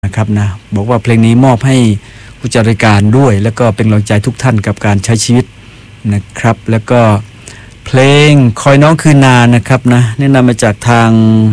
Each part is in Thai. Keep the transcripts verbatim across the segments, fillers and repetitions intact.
นะครับนะบอกว่าเพลงนี้มอบให้ผู้จัดรายการด้วยแล้วก็เป็นกำลังใจทุกท่านกับการใช้ชีวิตนะครับแล้วก็เพลงคอยน้องคืนนานะครับนะแนะนำมาจากทาง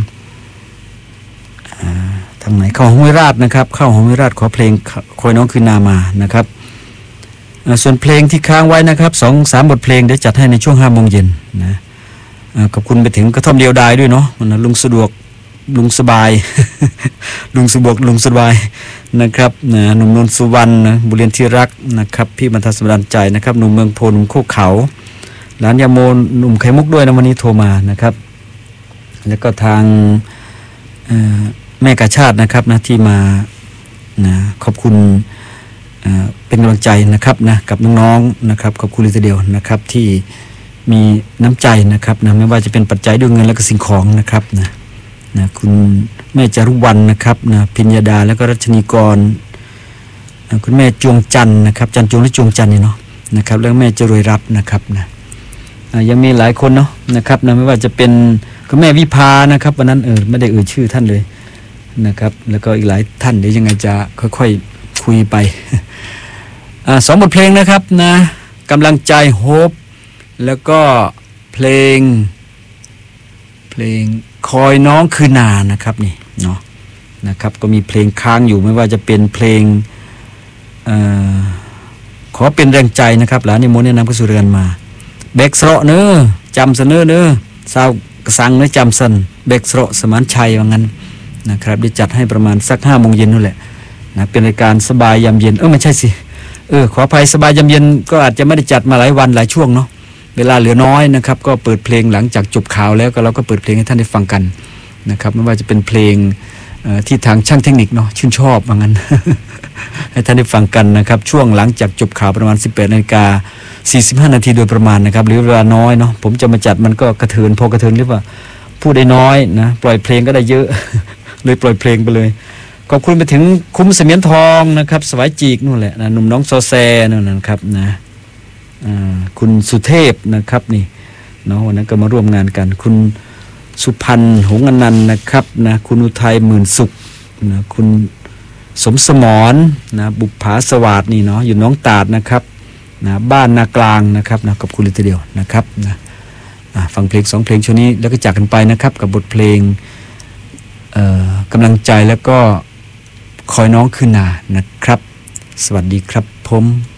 ทางไหนเข้าห้วยราชนะครับเข้าห้วยราชขอเพลงคอยน้องคืนนามานะครับส่วนเพลงที่ค้างไว้นะครับสองสามบทเพลงเดี๋ยวจัดให้ในช่วงห้าโมงเย็นนะขอบคุณไปถึงกระท่อมเดียวดายด้วยเนาะนะลุงสะดวกลุงสบาย ลุงสะดวกลุงสบายนะครับนะหนุ่มนนท์สุวรรณนะบุเรียนที่รักนะครับพี่บรรทัดสมดันใจนะครับหนุ่มเมืองโพหนุ่มโคกเขาหลานยาโมหนุ่มไข่มุกด้วยนะวันนี้โทรมานะครับแล้วก็ทางแม่กาชาตินะครับนะที่มานะขอบคุณเป็นกำลังใจนะครับนะกับน้องๆนะครับขอบคุณเลยทีเดียวนะครับที่มีน้ำใจนะครับนะไม่ว่าจะเป็นปัจจัยด้วยเงินและก็สิ่งของนะครับนะนะคุณแม่จารุวรรณนะครับนะพิญญาดาแล้วก็รัชนีกรนะคุณแม่จวงจันนะครับจันจวงและจวงจันนี่เนาะนะครับแล้วแม่จรวยรัตน์นะครับนะยังมีหลายคนเนาะนะครับนะไม่ว่าจะเป็นคุณแม่วิภานะครับวันนั้นเออไม่ได้เอ่ยชื่อท่านเลยนะครับแล้วก็อีกหลายท่านเดี๋ยวยังไงจะค่อยๆคุยไปอ่าสองบทเพลงนะครับนะกำลังใจโฮปแล้วก็เพลงเพลงคอยน้องคืนนานะครับนี่เนาะนะครับก็มีเพลงค้างอยู่ไม่ว่าจะเป็นเพลงเอ่อขอเป็นแรงใจนะครับหลานนิมนต์แนะนำเข้าสู่เรือนมาเบกสระเนอจำเสนอเนอสาวกระสังเนอจำสันเบกสระสมานชัยว่างั้นนะครับได้จัดให้ประมาณสักห้าโมงเย็นนั่นแหละนะเป็นรายการสบายยามเย็นเออไม่ใช่สิเออขออภัยสบายยามเย็นก็อาจจะไม่ได้จัดมาหลายวันหลายช่วงเนาะเวลาเหลือน้อยนะครับก็เปิดเพลงหลังจากจบข่าวแล้วก็เราก็เปิดเพลงให้ท่านได้ฟังกันนะครับไม่ว่าจะเป็นเพลงที่ทางช่างเทคนิคเนาะชื่นชอบว่างั้น ให้ท่านได้ฟังกันนะครับช่วงหลังจากจบข่าวประมาณ สิบแปดนาฬิกาสี่สิบห้านาทีโดยประมาณนะครับหรือเวลาน้อยเนาะผมจะมาจัดมันก็กระเทือนพอกระเทือนหรือว่าพูดได้น้อยนะปล่อยเพลงก็ได้เยอะ เลยปล่อยเพลงไปเลยขอบคุณไปถึงคุ้มเสมียนทองนะครับสวายจีกนู่นแหละนะหนุ่มน้องซอแซนั่นนะครับนะคุณสุเทพนะครับนี่เนาะวันนั้นก็มาร่วมงานกันคุณสุพันธ์หงอนันต์นะครับนะคุณอุทัยหมื่นสุขนะคุณสมสมรนะบุปผาสวัสดิ์นี่เนาะอยู่น้องตาดนะครับนะบ้านนากลางนะครับนะขอบคุณเลยทีเดียวนะครับนะฟังเพลงสองเพลงช่วงนี้แล้วก็จากกันไปนะครับกับบทเพลงกำลังใจแล้วก็คอยน้องคืนนานะครับสวัสดีครับผม